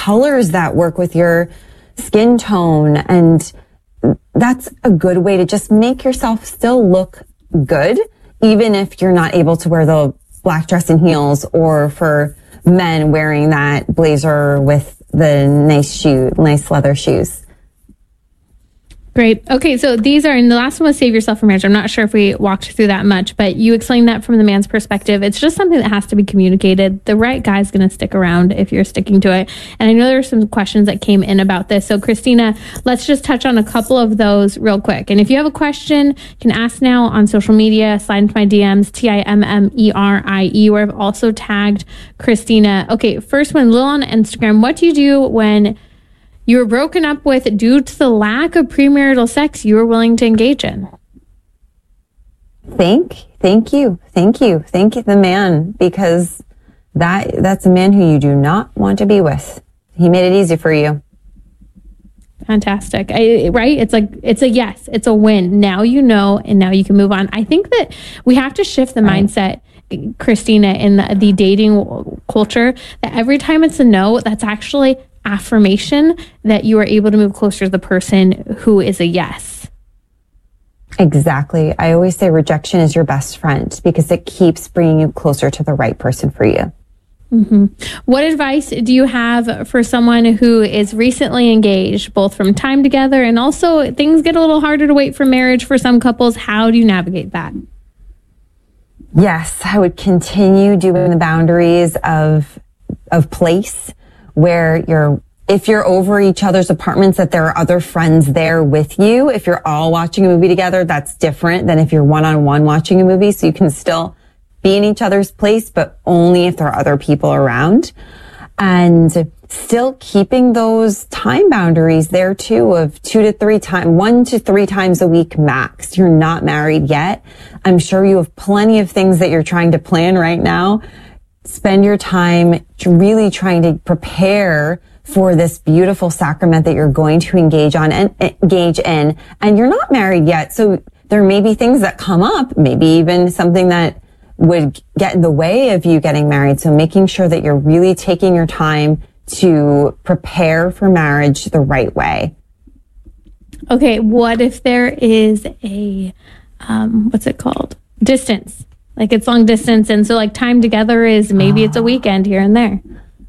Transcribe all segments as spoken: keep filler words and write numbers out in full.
colors that work with your skin tone. And that's a good way to just make yourself still look good, even if you're not able to wear the black dress and heels, or for men wearing that blazer with the nice shoe, nice leather shoes. Great. Okay, so these are, and the last one was save yourself for marriage. I'm not sure if we walked through that much, but you explained that from the man's perspective. It's just something that has to be communicated. The right guy's going to stick around if you're sticking to it. And I know there are some questions that came in about this. So Christina, let's just touch on a couple of those real quick. And if you have a question, you can ask now on social media, slide into my D Ms, T I M M E R I E, where I've also tagged Christina. Okay, first one, Lil on Instagram. What do you do when you were broken up with due to the lack of premarital sex you were willing to engage in? Thank, thank you, thank you, thank you, the man, because that that's a man who you do not want to be with. He made it easy for you. Fantastic. I, right? It's like, it's a yes, it's a win. Now you know, and now you can move on. I think that we have to shift the right mindset, Christina, in the, the dating culture, that every time it's a no, that's actually affirmation that you are able to move closer to the person who is a yes. Exactly. I always say rejection is your best friend because it keeps bringing you closer to the right person for you. Mm-hmm. What advice do you have for someone who is recently engaged, both from time together and also things get a little harder to wait for marriage for some couples? How do you navigate that? Yes, I would continue doing the boundaries of of place, where you're, if you're over each other's apartments, that there are other friends there with you. If you're all watching a movie together, that's different than if you're one-on-one watching a movie. So you can still be in each other's place, but only if there are other people around. And still keeping those time boundaries there too, of two to three times, one to three times a week max. You're not married yet. I'm sure you have plenty of things that you're trying to plan right now. Spend your time really trying to prepare for this beautiful sacrament that you're going to engage on and engage in. And you're not married yet. So there may be things that come up, maybe even something that would get in the way of you getting married. So making sure that you're really taking your time to prepare for marriage the right way. Okay. What if there is a, um, what's it called? Distance. Like it's long distance. And so like time together is maybe oh. it's a weekend here and there.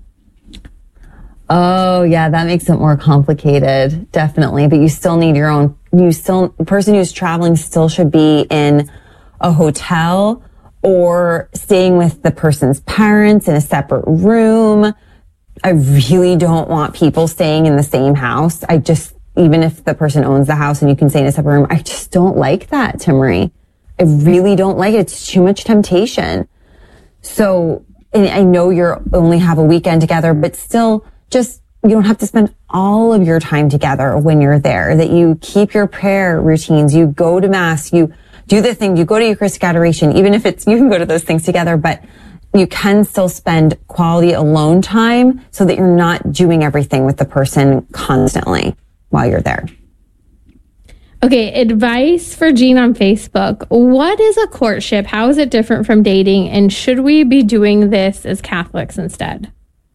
Oh yeah. That makes it more complicated. Definitely. But you still need your own, you still, the person who's traveling still should be in a hotel or staying with the person's parents in a separate room. I really don't want people staying in the same house. I just, even if the person owns the house and you can stay in a separate room, I just don't like that, Timmerie. I really don't like it. It's too much temptation. So, and I know you're only have a weekend together, but still just, you don't have to spend all of your time together when you're there, that you keep your prayer routines, you go to mass, you do the thing, you go to Eucharistic adoration, even if it's, you can go to those things together, but you can still spend quality alone time so that you're not doing everything with the person constantly while you're there. Okay, advice for Jean on Facebook. What is a courtship? How is it different from dating? And should we be doing this as Catholics instead?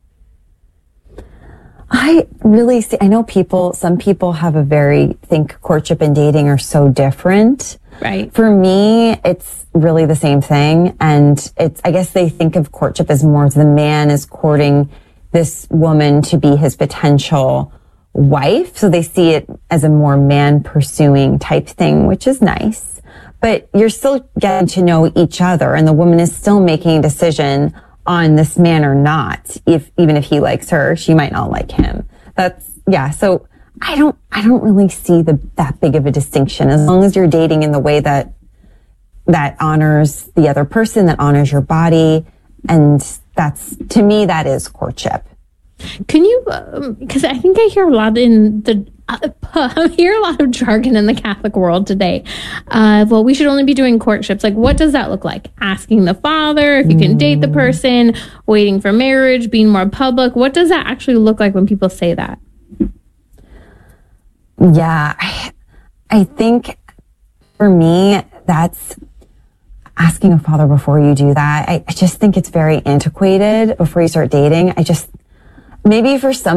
I really see, I know people, some people have a very, think courtship and dating are so different. Right. For me, it's really the same thing. And it's, I guess they think of courtship as more as the man is courting this woman to be his potential wife. So they see it as a more man pursuing type thing, which is nice. But you're still getting to know each other, and the woman is still making a decision on this man or not. If, even if he likes her, she might not like him. That's, yeah. So I don't, I don't really see the, that big of a distinction, as long as you're dating in the way that, that honors the other person, that honors your body. And that's, to me, that is courtship. Can you, because um, I think I hear a lot in the, uh, I hear a lot of jargon in the Catholic world today. Uh, well, we should only be doing courtships. Like, what does that look like? Asking the father if you can date the person, waiting for marriage, being more public. What does that actually look like when people say that? Yeah, I, I think for me, that's asking a father before you do that. I, I just think it's very antiquated before you start dating. I just, maybe for some